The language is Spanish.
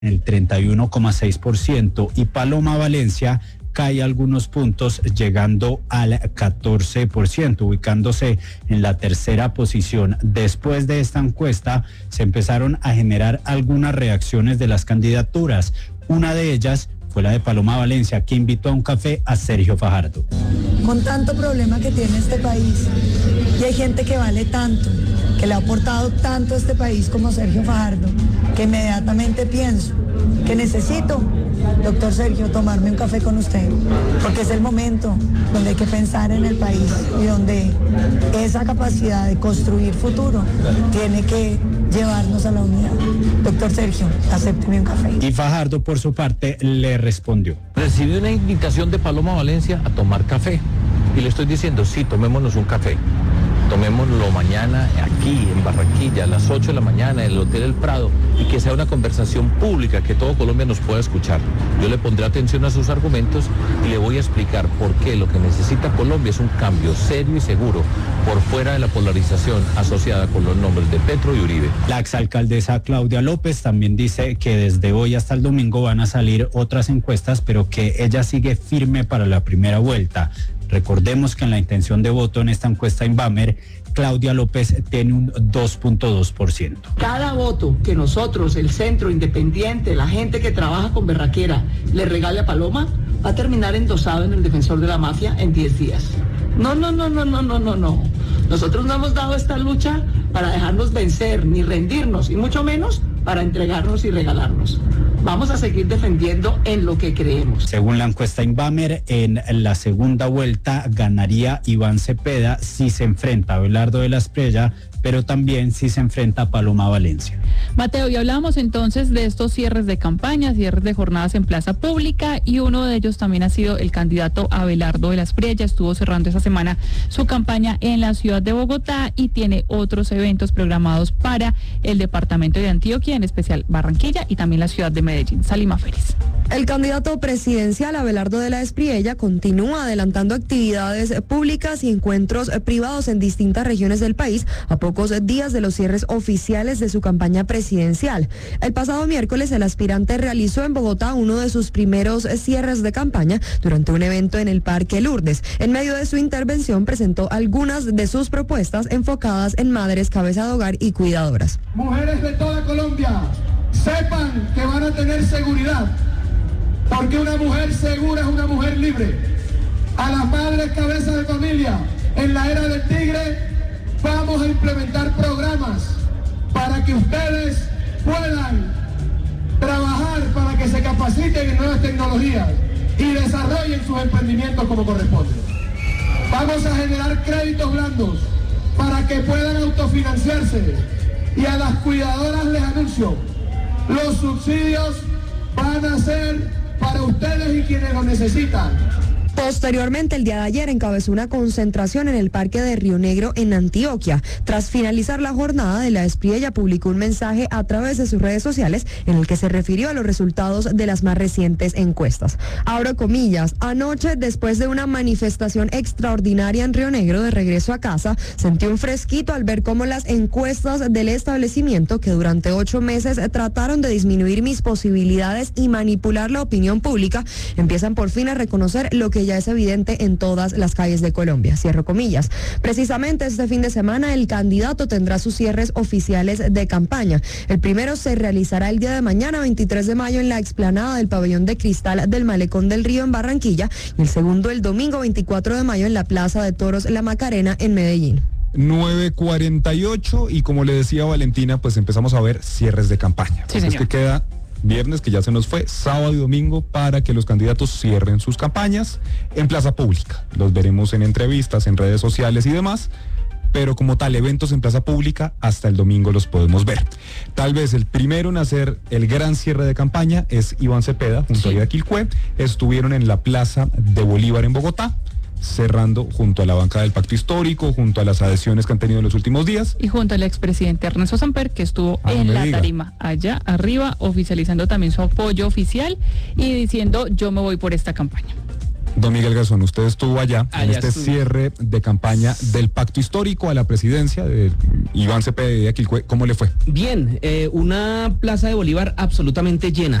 en el 31,6% y Paloma Valencia cae algunos puntos llegando al 14%, ubicándose en la tercera posición. Después de esta encuesta se empezaron a generar algunas reacciones de las candidaturas. Una de ellas fue la de Paloma Valencia, que invitó a un café a Sergio Fajardo. Con tanto problema que tiene este país, y hay gente que vale tanto, que le ha aportado tanto a este país como Sergio Fajardo, que inmediatamente pienso que necesito, doctor Sergio, tomarme un café con usted, porque es el momento donde hay que pensar en el país y donde esa capacidad de construir futuro tiene que llevarnos a la unidad. Doctor Sergio, acépteme un café. Y Fajardo, por su parte, le respondió. Recibí una invitación de Paloma Valencia a tomar café y le estoy diciendo, sí, tomémonos un café. Tomémoslo mañana aquí en Barranquilla a las 8 de la mañana en el Hotel El Prado y que sea una conversación pública que todo Colombia nos pueda escuchar. Yo le pondré atención a sus argumentos y le voy a explicar por qué lo que necesita Colombia es un cambio serio y seguro por fuera de la polarización asociada con los nombres de Petro y Uribe. La exalcaldesa Claudia López también dice que desde hoy hasta el domingo van a salir otras encuestas, pero que ella sigue firme para la primera vuelta. Recordemos que en la intención de voto en esta encuesta Inbamer, Claudia López tiene un 2.2%. Cada voto que nosotros, el centro independiente, la gente que trabaja con berraquera, le regale a Paloma, va a terminar endosado en el defensor de la mafia en 10 días. No. Nosotros no hemos dado esta lucha para dejarnos vencer, ni rendirnos, y mucho menos para entregarnos y regalarnos. Vamos a seguir defendiendo en lo que creemos. Según la encuesta Inbamer, en la segunda vuelta ganaría Iván Cepeda si se enfrenta a Abelardo de la Espriella, pero también si se enfrenta a Paloma Valencia. Mateo, y hablábamos entonces de estos cierres de campaña, cierres de jornadas en plaza pública, y uno de ellos también ha sido el candidato Abelardo de la Espriella. Estuvo cerrando esa semana su campaña en la ciudad de Bogotá y tiene otros eventos programados para el departamento de Antioquia, en especial Barranquilla y también la ciudad de Medellín. Salima Félix. El candidato presidencial Abelardo de la Espriella continúa adelantando actividades públicas y encuentros privados en distintas regiones del país a pocos días de los cierres oficiales de su campaña presidencial. El pasado miércoles el aspirante realizó en Bogotá uno de sus primeros cierres de campaña durante un evento en el Parque Lourdes. En medio de su intervención presentó algunas de sus propuestas enfocadas en madres, cabeza de hogar y cuidadoras. Mujeres de toda Colombia, sepan que van a tener seguridad, porque una mujer segura es una mujer libre. A las madres cabezas de familia, en la era del tigre, vamos a implementar programas para que ustedes puedan trabajar, para que se capaciten en nuevas tecnologías y desarrollen sus emprendimientos como corresponde. Vamos a generar créditos blandos para que puedan autofinanciarse, y a las cuidadoras les anuncio, los subsidios van a ser para ustedes y quienes lo necesitan. Posteriormente, el día de ayer encabezó una concentración en el Parque de Río Negro en Antioquia. Tras finalizar la jornada, de la Espriella publicó un mensaje a través de sus redes sociales en el que se refirió a los resultados de las más recientes encuestas. Abro comillas, anoche, después de una manifestación extraordinaria en Río Negro de regreso a casa, sentí un fresquito al ver cómo las encuestas del establecimiento, que durante 8 meses trataron de disminuir mis posibilidades y manipular la opinión pública, empiezan por fin a reconocer lo que ya es evidente en todas las calles de Colombia. Cierro comillas. Precisamente este fin de semana el candidato tendrá sus cierres oficiales de campaña. El primero se realizará el día de mañana, 23 de mayo, en la explanada del Pabellón de Cristal del Malecón del Río en Barranquilla, y el segundo el domingo 24 de mayo en la Plaza de Toros La Macarena en Medellín. 9:48 y como le decía Valentina, pues empezamos a ver cierres de campaña. Sí, es que queda viernes, que ya se nos fue, sábado y domingo, para que los candidatos cierren sus campañas en plaza pública. Los veremos en entrevistas, en redes sociales y demás, pero como tal, eventos en plaza pública, hasta el domingo los podemos ver. Tal vez el primero en hacer el gran cierre de campaña es Iván Cepeda, junto a Ida Quilcué. Estuvieron en la Plaza de Bolívar en Bogotá, cerrando junto a la banca del Pacto Histórico, junto a las adhesiones que han tenido en los últimos días. Y junto al expresidente Ernesto Samper, que estuvo en la tarima allá arriba, oficializando también su apoyo oficial y diciendo, yo me voy por esta campaña. Don Miguel Garzón, usted estuvo allá en este estuve. cierre de campaña del pacto histórico a la presidencia de Iván Cepeda de Aquilcue. ¿Cómo le fue? Bien, una plaza de Bolívar absolutamente llena.